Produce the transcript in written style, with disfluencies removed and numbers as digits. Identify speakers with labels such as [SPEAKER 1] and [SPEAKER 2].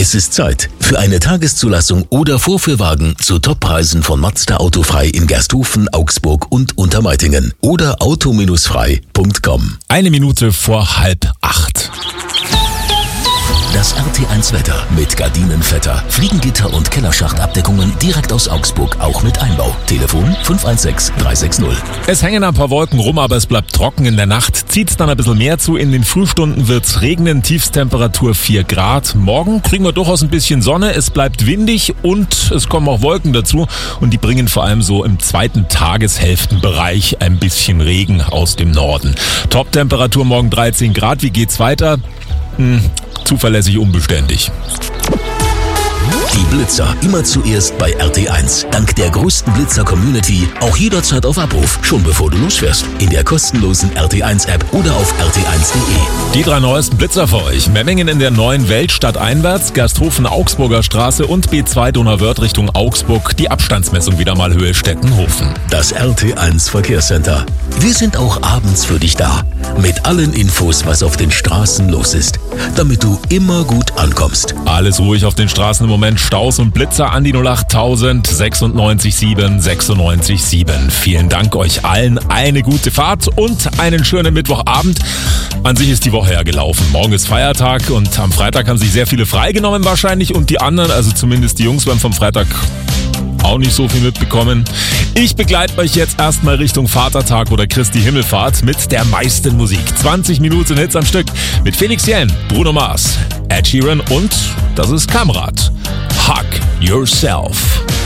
[SPEAKER 1] Es ist Zeit für eine Tageszulassung oder Vorführwagen zu Toppreisen von Mazda Autofrei in Gersthofen, Augsburg und Untermeitingen oder auto-frei.com.
[SPEAKER 2] 1 Minute vor 7:30.
[SPEAKER 1] Das RT1 Wetter mit Gardinenvetter, Fliegengitter und Kellerschachtabdeckungen direkt aus Augsburg, auch mit Einbau. Telefon 516 360.
[SPEAKER 2] Es hängen ein paar Wolken rum, aber es bleibt trocken. In der Nacht zieht's dann ein bisschen mehr zu. In den Frühstunden wird's regnen, Tiefstemperatur 4 Grad. Morgen kriegen wir durchaus ein bisschen Sonne, es bleibt windig und es kommen auch Wolken dazu. Und die bringen vor allem so im zweiten Tageshälftenbereich ein bisschen Regen aus dem Norden. Toptemperatur morgen 13 Grad. Wie geht's weiter? Zuverlässig unbeständig.
[SPEAKER 1] Die Blitzer immer zuerst bei RT1. Dank der größten Blitzer-Community auch jederzeit auf Abruf, schon bevor du losfährst. In der kostenlosen RT1-App oder auf rt1.de.
[SPEAKER 2] Die 3 neuesten Blitzer für euch. Memmingen in der neuen Welt stadteinwärts, Gersthofen Augsburger Straße und B2 Donauwörth Richtung Augsburg. Die Abstandsmessung wieder mal Höhe Stettenhofen.
[SPEAKER 1] Das RT1 Verkehrscenter. Wir sind auch abends für dich da. Mit allen Infos, was auf den Straßen los ist. Damit du immer gut ankommst.
[SPEAKER 2] Alles ruhig auf den Straßen im Moment. Staus und Blitzer an die 08000 96 7 96 7. Vielen Dank euch allen. Eine gute Fahrt und einen schönen Mittwochabend. An sich ist die Woche ja gelaufen. Morgen ist Feiertag und am Freitag haben sich sehr viele freigenommen wahrscheinlich und die anderen, also zumindest die Jungs, werden vom Freitag auch nicht so viel mitbekommen. Ich begleite euch jetzt erstmal Richtung Vatertag oder Christi Himmelfahrt mit der meisten Musik. 20 Minuten Hits am Stück mit Felix Jähn, Bruno Mars, Ed Sheeran und das ist Kamrat. Hug Yourself.